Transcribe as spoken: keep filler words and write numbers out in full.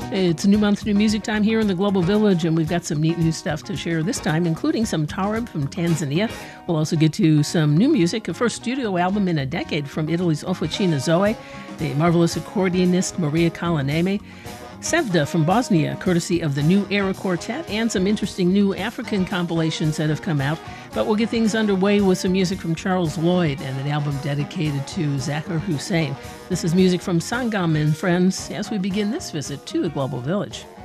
It's a new month, new music time here in the Global Village, and we've got some neat new stuff to share this time, including some taarab from Tanzania. We'll also get to some new music, a first studio album in a decade from Italy's Officina Zoe, the marvelous accordionist Maria Kalaneme, Sevda from Bosnia, courtesy of the New Era Quartet, and some interesting new African compilations that have come out. But we'll get things underway with some music from Charles Lloyd and an album dedicated to Zakir Hussain. This is music from Sangam and Friends as we begin this visit to the Global Village.